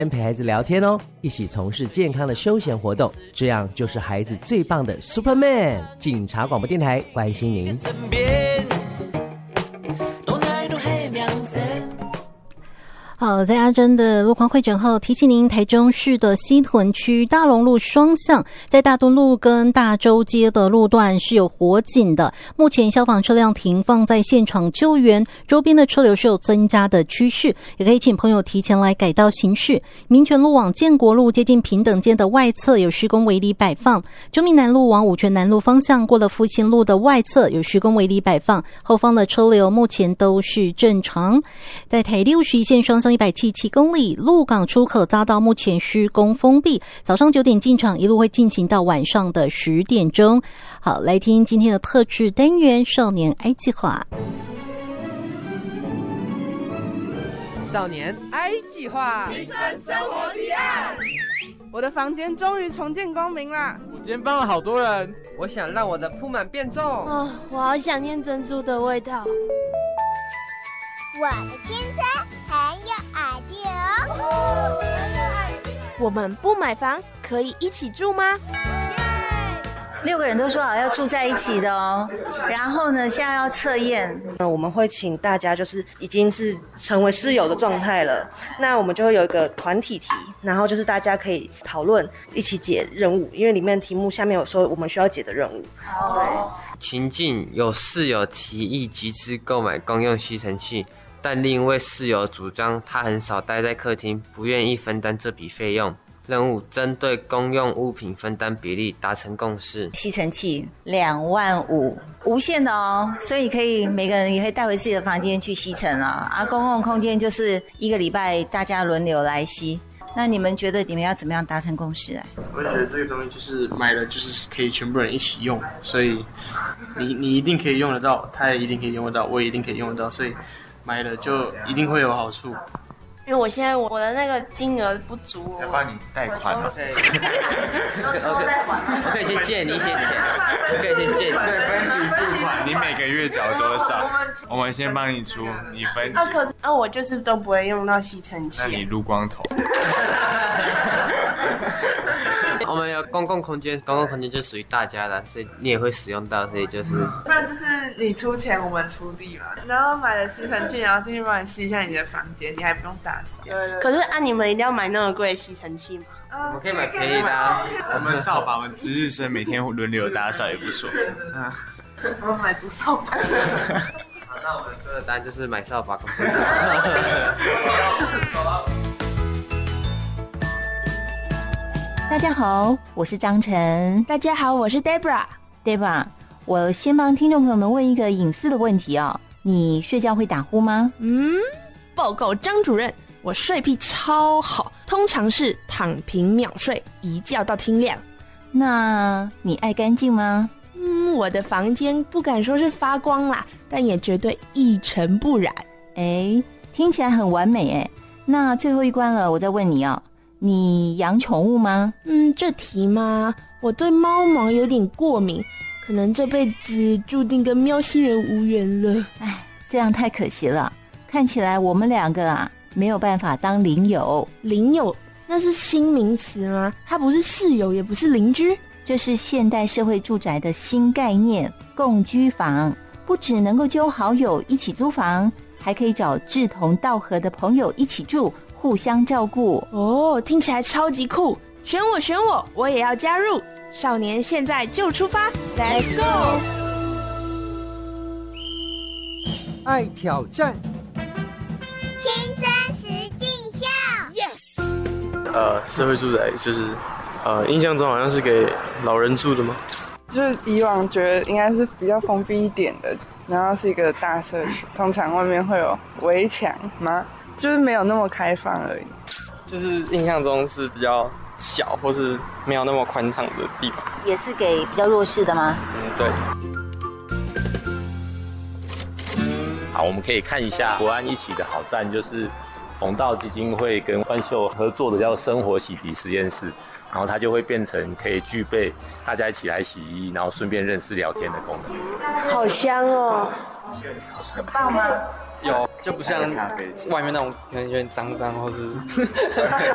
陪孩子聊天哦，一起从事健康的休闲活动，这样就是孩子最棒的 Superman。警察广播电台关心您。 好，在阿珍的路况会诊后，提醒您，台中市的西屯区大龙路双向，在大墩路跟大洲街的路段是有火警的，目前消防车辆停放在现场救援，周边的车流是有增加的趋势，也可以请朋友提前来改道行驶。民权路往建国路接近平等街的外侧有施工围篱摆放，中民南路往五权南路方向过了复兴路的外侧有施工围篱摆放，后方的车流目前都是正常。在台61线双向177公里，鹿港出口匝道目前施工封闭，早上9点进场，一路会进行到晚上的10点钟。好，来听今天的特制单元少年 I 计划。 少年 I 计划，青春生活提案。我的房间终于重见光明啦！ 我今天帮了好多人。 我想让我的铺满变重。 哦，我好想念珍珠的味道。 我的青春很有 idea 哦！ 我们不买房可以一起住吗 ？6个人都说好要住在一起的哦。然后呢，现在要测验。 我们会请大家就是已经是成为室友的状态了，那我们就会有一个团体题，然后就是大家可以讨论一起解任务，因为里面题目下面有说我们需要解的任务。对。 情境有室友提议集资购买公用吸尘器，但另一位室友主张他很少待在客厅，不愿意分担这笔费用。任务针对公用物品分担比例达成共识。 吸尘器25000，无限的哦，所以可以每个人也可以带回自己的房间去吸尘啊。公共空间就是1个礼拜大家轮流来吸。那你们觉得你们要怎么样达成共识啊？ 我觉得这个东西就是买了就是可以全部人一起用，所以你一定可以用得到，他也一定可以用得到，我也一定可以用得到，所以买了就一定会有好处。 因为我现在我的那个金额不足， 要帮你贷款吗？ 我可以先借你一些钱，我可以先借你。 对，分期付款，你每个月缴多少？我们先帮你出，你分期。 可是我就是都不会用到吸尘器。 那你撸光头。 我们有公共空间，公共空间就属于大家的，所以你也会使用到，所以就是不然就是你出钱，我们出力嘛。然后买了吸尘器，然后进去帮你吸一下你的房间，你还不用打扫。 对。可是你们一定要买那么贵的吸尘器吗？ 我们可以买便宜的啊。 我们扫把，我们值日生每天轮流打扫也不错。 我们买竹扫把。 好，那我们说的答案就是买扫把。 大家好，我是张晨。 大家好，我是 Debra。 我先帮听众朋友们问一个隐私的问题哦，你睡觉会打呼吗？ 报告张主任，我睡癖超好，通常是躺平秒睡，一觉到天亮。 那你爱干净吗？ 我的房间不敢说是发光啦，但也绝对一尘不染。 听起来很完美哎。那最后一关了，我再问你哦，你养宠物吗？ 这题吗？我对猫毛有点过敏，可能这辈子注定跟喵星人无缘了。 这样太可惜了。看起来我们2个没有办法当邻友。 邻友那是新名词吗？它不是室友，也不是邻居。 这是现代社会住宅的新概念，共居房。不只能够揪好友一起租房，还可以找志同道合的朋友一起住，互相照顾。 听起来超级酷！选我，我也要加入！少年现在就出发 ，Let's go！ 爱挑战， 青春实境秀 ，Yes！ 社会住宅就是印象中好像是给老人住的吗？ 就是以往觉得应该是比较封闭一点的，然后是一个大社区，通常外面会有围墙吗？就是没有那么开放而已。 就是印象中是比较小或是没有那么宽敞的地方。 也是给比较弱势的吗？ 对。 好，我们可以看一下国安一起的好站，就是弘道基金会跟欢秀合作的叫生活洗涤实验室，然后它就会变成可以具备大家一起来洗衣，然后顺便认识聊天的功能。 好香哦！ 很棒吗？ 有，就不像外面那种可能有点脏脏或是